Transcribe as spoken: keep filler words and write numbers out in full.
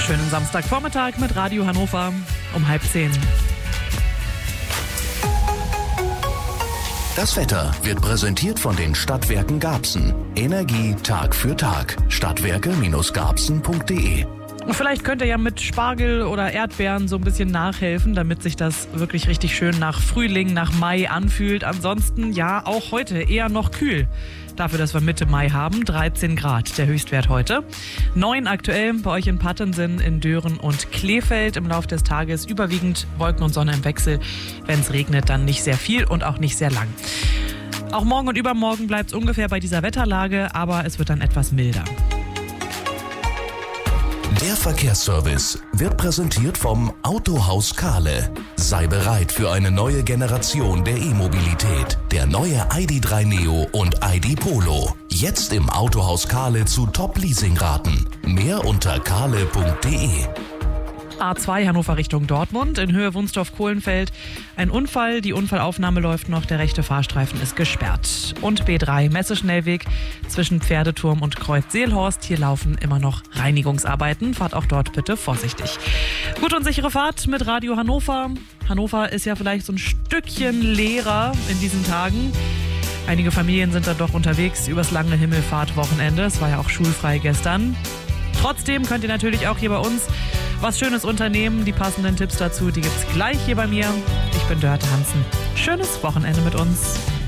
Schönen Samstagvormittag mit Radio Hannover um halb zehn. Das Wetter wird präsentiert von den Stadtwerken Garbsen. Energie Tag für Tag. Stadtwerke Garbsen punkt de. Vielleicht könnt ihr ja mit Spargel oder Erdbeeren so ein bisschen nachhelfen, damit sich das wirklich richtig schön nach Frühling, nach Mai anfühlt. Ansonsten ja, auch heute eher noch kühl. Dafür, dass wir Mitte Mai haben, dreizehn Grad der Höchstwert heute. neun aktuell bei euch in Pattensen, in Dören und Kleefeld. Im Laufe des Tages überwiegend Wolken und Sonne im Wechsel. Wenn es regnet, dann nicht sehr viel und auch nicht sehr lang. Auch morgen und übermorgen bleibt es ungefähr bei dieser Wetterlage, aber es wird dann etwas milder. Der Verkehrsservice wird präsentiert vom Autohaus Kahle. Sei bereit für eine neue Generation der E-Mobilität. Der neue I D drei Neo und I D Polo. Jetzt im Autohaus Kahle zu Top-Leasing-Raten. Mehr unter kahle punkt de. A zwei Hannover Richtung Dortmund, in Höhe Wunsdorf-Kohlenfeld. Ein Unfall, die Unfallaufnahme läuft noch, der rechte Fahrstreifen ist gesperrt. Und B drei Messeschnellweg zwischen Pferdeturm und Kreuz Seelhorst. Hier laufen immer noch Reinigungsarbeiten. Fahrt auch dort bitte vorsichtig. Gute und sichere Fahrt mit Radio Hannover. Hannover ist ja vielleicht so ein Stückchen leerer in diesen Tagen. Einige Familien sind dann doch unterwegs übers lange Himmelfahrtwochenende. Es war ja auch schulfrei gestern. Trotzdem könnt ihr natürlich auch hier bei uns was Schönes unternehmen. Die passenden Tipps dazu, die gibt's gleich hier bei mir. Ich bin Dörte Hansen. Schönes Wochenende mit uns.